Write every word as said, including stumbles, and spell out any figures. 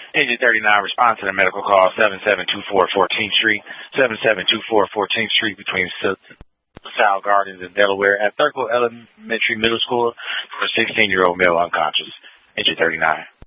Engine thirty-nine, respond to the medical call seven seven two four fourteenth Street, seven seven two four fourteenth Street between South Gardens and Delaware at Thurgood Elementary Middle School for a sixteen-year-old male unconscious. Engine thirty-nine.